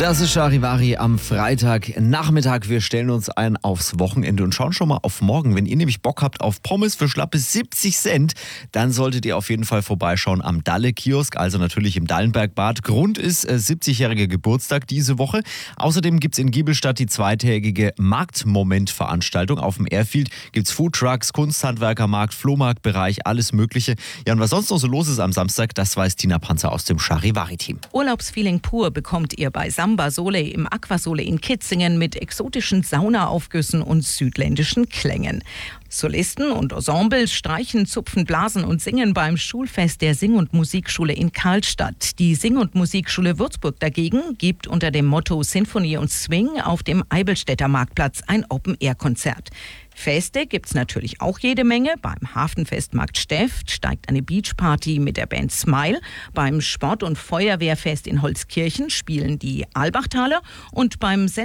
Das ist Charivari am Freitagnachmittag. Wir stellen uns ein aufs Wochenende und schauen schon mal auf morgen. Wenn ihr nämlich Bock habt auf Pommes für schlappe 70 Cent, dann solltet ihr auf jeden Fall vorbeischauen am Dalle-Kiosk, also natürlich im Dallenbergbad. Grund ist 70-jähriger Geburtstag diese Woche. Außerdem gibt es in Giebelstadt die zweitägige Marktmoment-Veranstaltung. Auf dem Airfield gibt es Foodtrucks, Kunsthandwerkermarkt, Flohmarktbereich, alles Mögliche. Ja, und was sonst noch so los ist am Samstag, das weiß Tina Panzer aus dem Charivari-Team. Urlaubsfeeling pur bekommt ihr bei Samba Sole im Aquasole in Kitzingen mit exotischen Saunaaufgüssen und südländischen Klängen. Solisten und Ensembles streichen, zupfen, blasen und singen beim Schulfest der Sing- und Musikschule in Karlstadt. Die Sing- und Musikschule Würzburg dagegen gibt unter dem Motto Sinfonie und Swing auf dem Eibelstädter Marktplatz ein Open-Air-Konzert. Feste gibt's natürlich auch jede Menge. Beim Hafenfest Steft steigt eine Beachparty mit der Band Smile. Beim Sport- und Feuerwehrfest in Holzkirchen spielen die Albachtaler und beim